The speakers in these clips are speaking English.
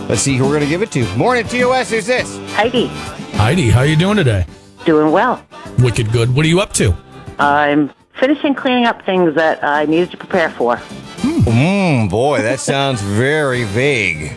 Let's see who we're going to give it to. Morning, TOS. Who's this? Heidi. Heidi, how you doing today? Doing well. Wicked good. What are you up to? I'm finishing cleaning up things that I needed to prepare for. Boy, that sounds very vague.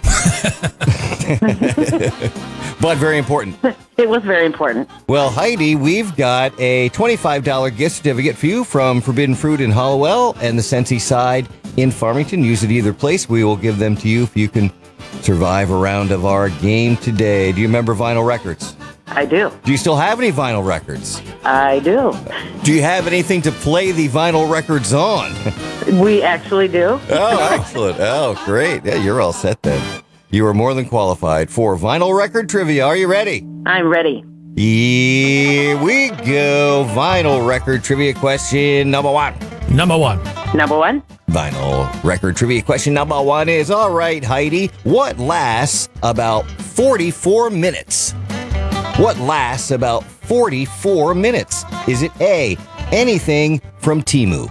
But very important. It was very important. Well, Heidi, we've got a $25 gift certificate for you from Forbidden Fruit in Hollowell and the Sensi Side in Farmington. Use it either place. We will give them to you if you can survive a round of our game today. Do you remember vinyl records? I do. Do you still have any vinyl records? I do. Do you have anything to play the vinyl records on? We actually do. Oh, excellent. Oh, great. Yeah, you're all set then. You are more than qualified for vinyl record trivia. Are you ready? I'm ready. Here we go. Vinyl record trivia question number one. Number one. Number one. Vinyl record trivia question number one is, all right, Heidi, what lasts about 44 minutes? What lasts about 44 minutes? Is it A, anything from Temu?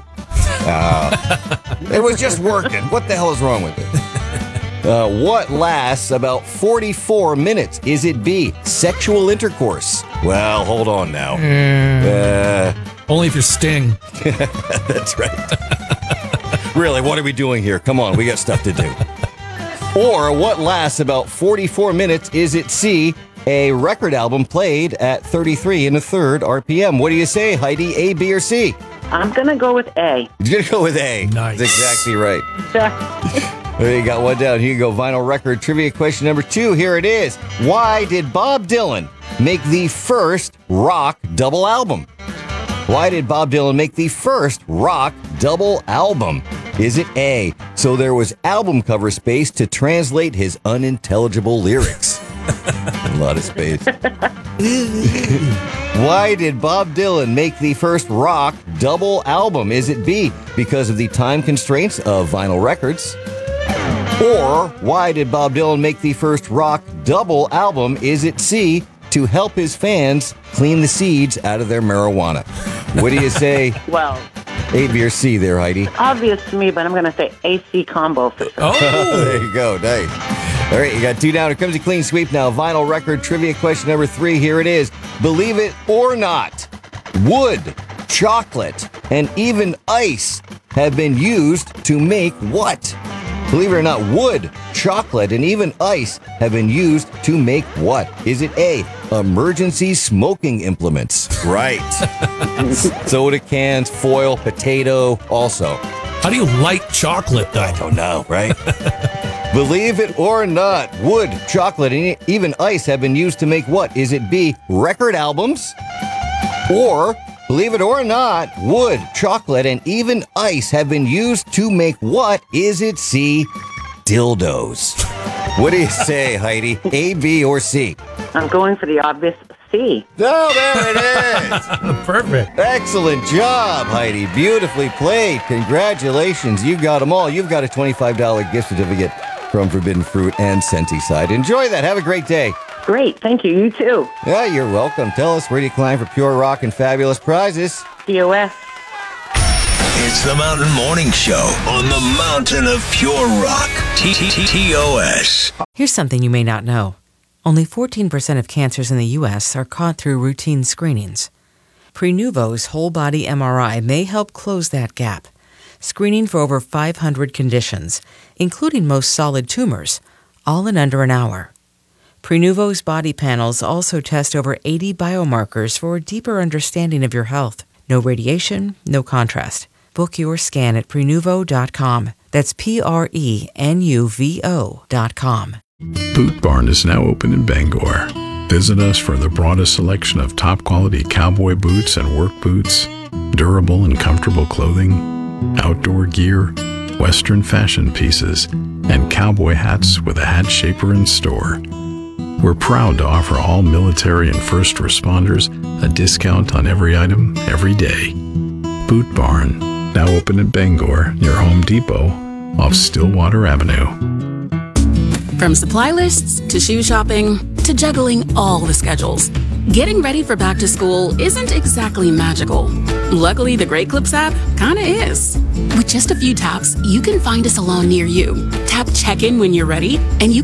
It was just working. What the hell is wrong with it? What lasts about 44 minutes? Is it B, sexual intercourse? Well, hold on now. Only if you're Sting. That's right. Really, what are we doing here? Come on, we got stuff to do. Or what lasts about 44 minutes? Is it C, a record album played at 33 1/3 RPM? What do you say, Heidi? A, B, or C? I'm going to go with A. You're going to go with A. Nice. That's exactly right. There you got one down. Here you go. Vinyl record trivia question number two. Here it is. Why did Bob Dylan make the first rock double album? Why did Bob Dylan make the first rock double album? Is it A, so there was album cover space to translate his unintelligible lyrics? A lot of space. Why did Bob Dylan make the first rock double album? Is it B, because of the time constraints of vinyl records? Or why did Bob Dylan make the first rock double album? Is it C, to help his fans clean the seeds out of their marijuana? What do you say? Well, A, B, or C there, Heidi? obvious to me, but I'm going to say AC combo for sure. There you go. Nice. All right, you got two down. Here comes a clean sweep now. Vinyl record trivia question number three. Here it is. Believe it or not, wood, chocolate, and even ice have been used to make what? Believe it or not, wood, chocolate, and even ice have been used to make what? Is it A, emergency smoking implements? Right. Soda cans, foil, potato, also. How do you light chocolate, though? I don't know, right? Believe it or not, wood, chocolate, and even ice have been used to make what? Is it B, record albums? Or, believe it or not, wood, chocolate, and even ice have been used to make what? Is it C, dildos? What do you say, Heidi? A, B, or C? I'm going for the obvious C. Oh, there it is. Perfect. Excellent job, Heidi. Beautifully played. Congratulations. You got them all. You've got a $25 gift certificate from Forbidden Fruit and Sensi Side. Enjoy that. Have a great day. Great. Thank you. You too. Yeah, you're welcome. Tell us where do you climb for pure rock and fabulous prizes. TOS. It's the Mountain Morning Show on the Mountain of Pure Rock. TOS. Here's something you may not know. Only 14% of cancers in the U.S. are caught through routine screenings. Prenuvo's whole-body MRI may help close that gap, screening for over 500 conditions, including most solid tumors, all in under an hour. Prenuvo's body panels also test over 80 biomarkers for a deeper understanding of your health. No radiation, no contrast. Book your scan at Prenuvo.com. That's Prenuvo.com. Boot Barn is now open in Bangor. Visit us for the broadest selection of top-quality cowboy boots and work boots, durable and comfortable clothing, outdoor gear, Western fashion pieces, and cowboy hats with a hat shaper in store. We're proud to offer all military and first responders a discount on every item, every day. Boot Barn, now open in Bangor, near Home Depot, off Stillwater Avenue. From supply lists to shoe shopping to juggling all the schedules, getting ready for back to school isn't exactly magical. Luckily, the Great Clips app kinda is. With just a few taps, you can find a salon near you. Tap check-in when you're ready, and you